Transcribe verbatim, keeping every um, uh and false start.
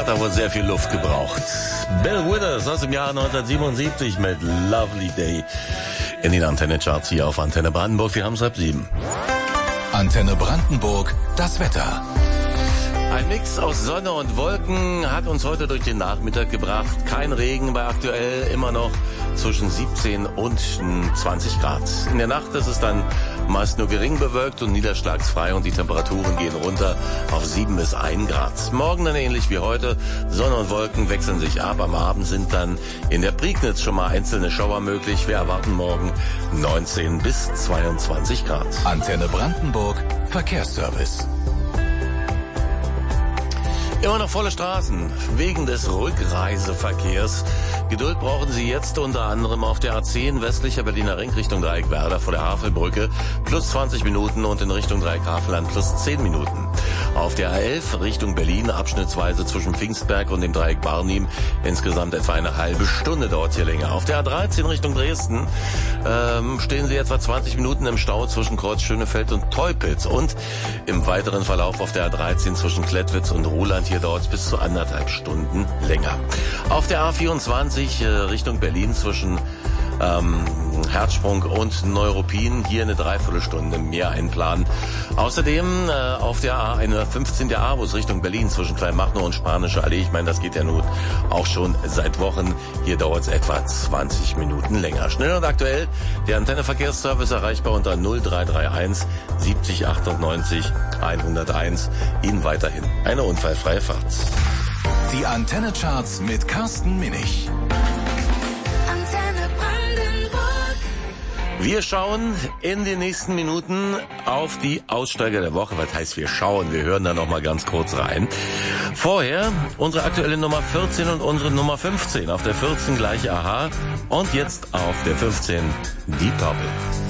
da wohl sehr viel Luft gebraucht. Bill Withers aus dem Jahr neunzehnhundertsiebenundsiebzig mit Lovely Day in den Antenne-Charts hier auf Antenne Brandenburg. Wir haben es halb sieben. Antenne Brandenburg, das Wetter. Ein Mix aus Sonne und Wolken hat uns heute durch den Nachmittag gebracht. Kein Regen, bei aktuell immer noch zwischen siebzehn und zwanzig Grad. In der Nacht ist es dann meist nur gering bewölkt und niederschlagsfrei und die Temperaturen gehen runter auf sieben bis ein Grad. Morgen dann ähnlich wie heute. Sonne und Wolken wechseln sich ab. Am Abend sind dann in der Prignitz schon mal einzelne Schauer möglich. Wir erwarten morgen neunzehn bis zweiundzwanzig Grad. Antenne Brandenburg, Verkehrsservice. Immer noch volle Straßen wegen des Rückreiseverkehrs. Geduld brauchen Sie jetzt unter anderem auf der A zehn westlicher Berliner Ring Richtung Dreieck Werder vor der Havelbrücke plus zwanzig Minuten und in Richtung Dreieck Havelland plus zehn Minuten. Auf der A elf Richtung Berlin abschnittsweise zwischen Pfingstberg und dem Dreieck Barnim insgesamt etwa eine halbe Stunde dauert hier länger. Auf der A dreizehn Richtung Dresden ähm, stehen Sie etwa zwanzig Minuten im Stau zwischen Kreuz Schönefeld und Teupitz und im weiteren Verlauf auf der A dreizehn zwischen Klettwitz und Ruhland hier dauert es bis zu anderthalb Stunden länger. Auf der A vierundzwanzig äh, Richtung Berlin zwischen ähm, Herzsprung und Neuruppin hier eine Dreiviertelstunde mehr einplanen. Außerdem äh, auf der A hundertfünfzehn der A-Bus Richtung Berlin zwischen Kleinmachnow und Spanische Allee. Ich meine, das geht ja nun auch schon seit Wochen. Hier dauert es etwa zwanzig Minuten länger. Schnell und aktuell der Antenne-Verkehrsservice erreichbar unter null drei drei eins siebzig achtundneunzig hunderteins. Ihnen weiterhin eine unfallfreie Fahrt. Die Antenne-Charts mit Carsten Minich. Wir schauen in den nächsten Minuten auf die Aussteiger der Woche. Was heißt wir schauen? Wir hören da noch mal ganz kurz rein. Vorher unsere aktuelle Nummer vierzehn und unsere Nummer fünfzehn. Auf der vierzehn gleich Aha und jetzt auf der fünfzehn Deep Purple.